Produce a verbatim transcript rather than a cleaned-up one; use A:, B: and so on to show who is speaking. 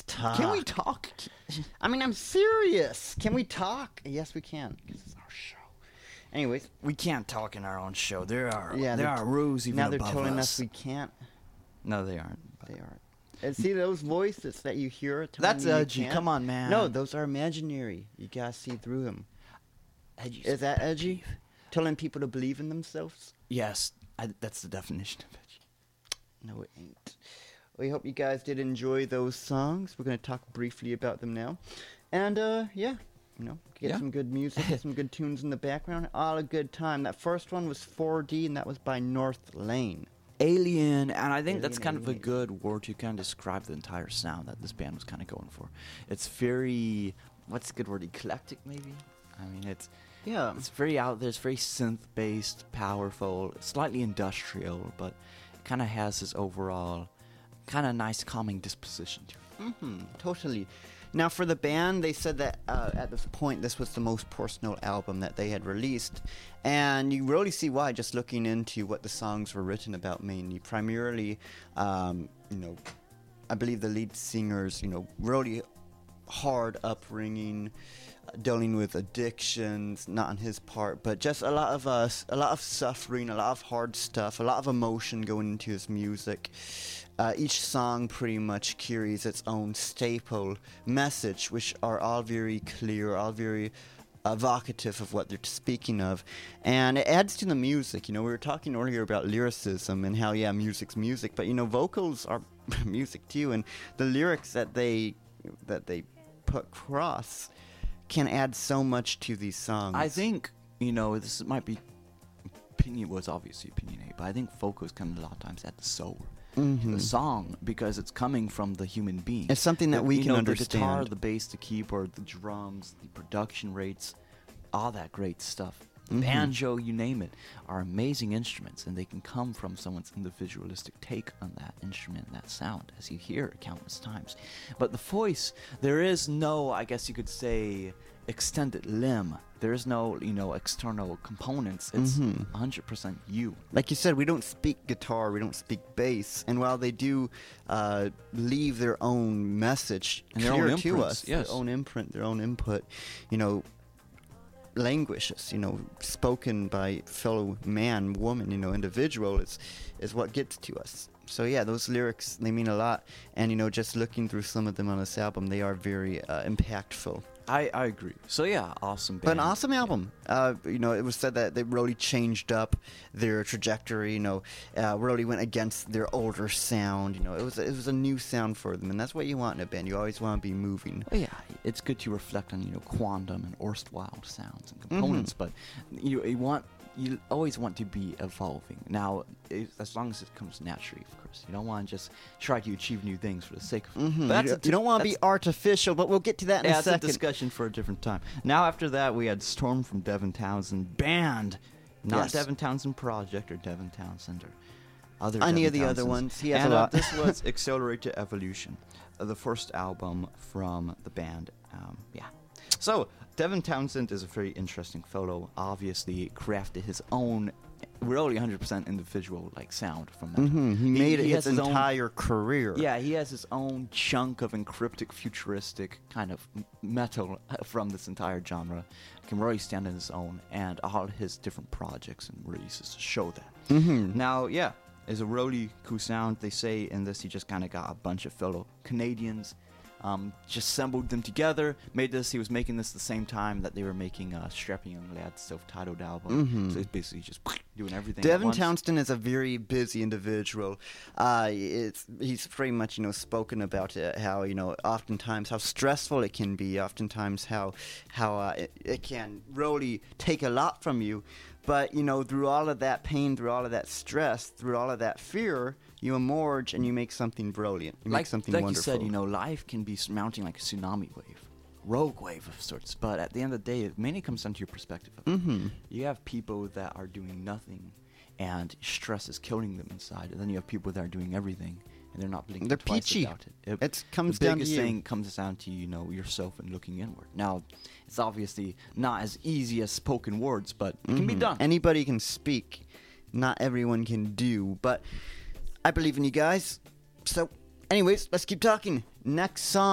A: Let's talk.
B: Can we talk?
A: I mean, I'm serious. Can we talk? Yes, we can. This is our show. Anyways,
B: We can't talk in our own show. There are
A: Yeah,
B: there
A: they're
B: are rules even
A: now they're
B: above
A: telling
B: us.
A: us we can't.
B: No, they aren't.
A: They aren't. And see those voices that you hear? telling
B: That's
A: you you
B: edgy.
A: can't?
B: Come on, man.
A: No, those are imaginary. You gotta see through them.
B: Edgy's
A: Is that
B: pet
A: edgy?
B: peeve.
A: Telling people to believe in themselves?
B: Yes, I, that's the definition of edgy.
A: No, it ain't. We hope you guys did enjoy those songs. We're gonna talk briefly about them now, and uh, yeah, you know, get
B: Yeah.
A: some good music, get some good tunes in the background. All a good time. That first one was four D, and that was by North Lane.
B: Alien, and I think that's
A: Alien,
B: kind of a
A: alien.
B: good word to kind of describe the entire sound that this band was kind of going for. It's very, what's a good word, eclectic maybe? I mean, it's
A: Yeah.
B: it's very out there, it's very synth-based, powerful, slightly industrial, but it kind of has this overall kind of nice calming disposition to it.
A: Mm-hmm. Totally. Now, for the band, they said that uh, at this point, this was the most personal album that they had released. And you really see why just looking into what the songs were written about mainly. Primarily, um, you know, I believe the lead singer's, you know, really hard upbringing, uh, dealing with addictions, not on his part, but just a lot of us, a lot of suffering, a lot of hard stuff, a lot of emotion going into his music. Uh, each song pretty much carries its own staple message, which are all very clear, all very evocative of what they're speaking of. And it adds to the music. You know, we were talking earlier about lyricism and how, yeah, music's music, but, you know, vocals are music too. And the lyrics that they that they put across can add so much to these songs.
B: I think, you know, this might be opinion was obviously opinionated, but I think vocals can a lot of times add the soul to
A: Mhm.
B: the song because it's coming from the human being.
A: It's something that
B: The-
A: we
B: you
A: can
B: know,
A: understand.
B: The guitar, the bass, the keyboard, the drums, the production rates, all that great stuff. The
A: Mhm.
B: banjo, you name it, are amazing instruments, and they can come from someone's individualistic take on that instrument, that sound, as you hear it countless times. But the voice, there is no, I guess you could say, extended limb. There is no, you know, external components. It's
A: Mhm.
B: one hundred percent you.
A: Like you said, we don't speak guitar, we don't speak bass, and while they do uh, leave their own message
B: And their
A: clear
B: own
A: to
B: imprints,
A: us,
B: yes.
A: their own imprint, their own input, you know, languishes, you know, spoken by fellow man, woman, you know, individual is is what gets to us. So yeah, those lyrics, they mean a lot, and you know, just looking through some of them on this album, they are very uh, impactful.
B: I, I agree. So yeah, awesome band.
A: But an awesome album. Uh, you know, it was said that they really changed up their trajectory. You know, uh, really went against their older sound. You know, it was it was a new sound for them, and that's what you want in a band. You always want to be moving.
B: Oh, yeah, it's good to reflect on, you know, quantum and erstwhile sounds and components, but you, you want you always want to be evolving. Now, it, as long as it comes naturally, of course. You don't want to just try to achieve new things for the sake of it.
A: Mm-hmm.
B: But
A: You,
B: that's a
A: don't- you don't want to be
B: that's-
A: artificial, but we'll get to that in
B: yeah,
A: a
B: that's a
A: second.
B: discussion for a different time. Now, after that, we had Storm from Devin Townsend Band, not
A: Yes.
B: Devin Townsend Project or Devin Townsend or other.
A: Any
B: Devin
A: of the other
B: Townsends.
A: ones. He has
B: and
A: a
B: uh,
A: lot.
B: this was Accelerate to Evolution, uh, the first album from the band. Um, yeah. So Devin Townsend is a very interesting fellow. Obviously, crafted his own, really one hundred percent individual like sound from that.
A: Mm-hmm. He made it
B: has
A: his
B: own-
A: entire career.
B: Yeah, he has his own chunk of encryptic, futuristic kind of m- metal from this entire genre. Can really stand on his own, and all his different projects and releases show that.
A: Mm-hmm.
B: Now, yeah, it's a really cool sound. They say in this he just kind of got a bunch of fellow Canadians, um, just assembled them together, made this. He was making this the same time that they were making uh, Strapping Young Lad's self-titled album.
A: Mhm.
B: So he's basically just doing everything at
A: Devin
B: once.
A: Townsend is a very busy individual. Uh, it's he's pretty much you know spoken about it, how you know oftentimes how stressful it can be, oftentimes how how uh, it, it can really take a lot from you. But you know through all of that pain, through all of that stress, through all of that fear, you emerge and you make something brilliant. You
B: like,
A: make something
B: like
A: wonderful.
B: you said, you know, life can be mounting like a tsunami wave, rogue wave of sorts. But at the end of the day, it mainly comes down to your perspective. Of it.
A: Mm-hmm.
B: You have people that are doing nothing, and stress is killing them inside, and then you have people that are doing everything, and they're not blinking
A: They're
B: twice
A: peachy.
B: about it. It
A: It comes
B: the
A: down to
B: biggest
A: you.
B: thing comes down to you know yourself and looking inward. Now, it's obviously not as easy as spoken words, but it can be
A: Mhm.
B: done.
A: Anybody can speak. Not everyone can do. But I believe in you guys. So, anyways, let's keep talking. Next song.